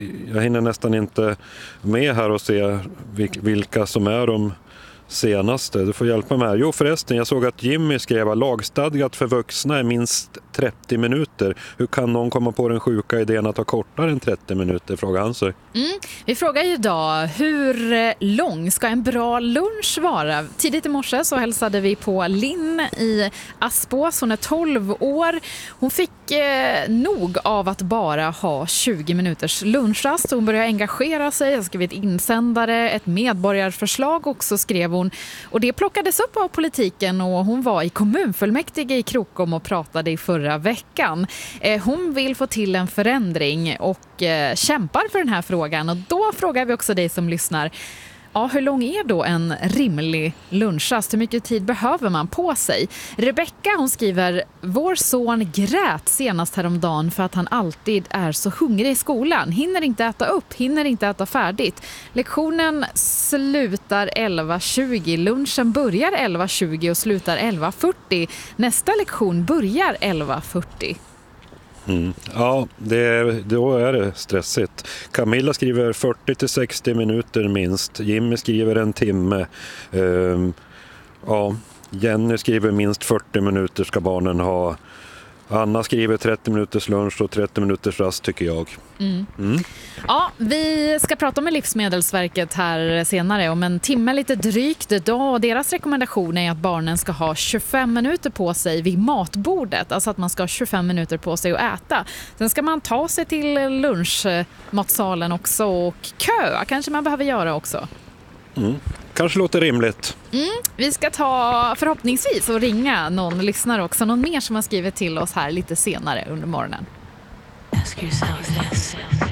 Jag hinner nästan inte med här och se vilka som är de senaste. Du får hjälpa mig här. Jo förresten, jag såg att Jimmy skrev att lagstadgat för vuxna är minst 30 minuter. Hur kan någon komma på den sjuka idén att ha kortare än 30 minuter, frågar han sig. Vi frågar ju idag, hur lång ska en bra lunch vara? Tidigt i morse så hälsade vi på Linn i Aspås. Hon är 12 år. Hon fick nog av att bara ha 20 minuters lunchrast. Hon började engagera sig. Jag skrev ett insändare, ett medborgarförslag också skrev hon. Och det plockades upp av politiken och hon var i kommunfullmäktige i Krokom och pratade i förra veckan. Hon vill få till en förändring och kämpar för den här frågan. Och då frågar vi också dig som lyssnar. Ja, hur lång är då en rimlig lunchrast? Hur mycket tid behöver man på sig? Rebecka, hon skriver, vår son grät senast häromdagen för att han alltid är så hungrig i skolan. Hinner inte äta upp, hinner inte äta färdigt. Lektionen slutar 11:20, lunchen börjar 11:20 och slutar 11:40. Nästa lektion börjar 11:40. Ja, då är det stressigt. Camilla skriver 40-60 minuter minst. Jimmy skriver en timme. Jenny skriver minst 40 minuter ska barnen ha. Anna skriver 30 minuters lunch och 30 minuters rast tycker jag. Ja, vi ska prata med Livsmedelsverket här senare om en timme lite drygt idag. Och deras rekommendation är att barnen ska ha 25 minuter på sig vid matbordet. Alltså att man ska ha 25 minuter på sig att äta. Sen ska man ta sig till lunchmatsalen också och köa kanske man behöver göra också. Kanske låter rimligt. Vi ska ta förhoppningsvis och ringa någon lyssnare också. Någon mer som har skrivit till oss här lite senare under morgonen. Ask yourself this.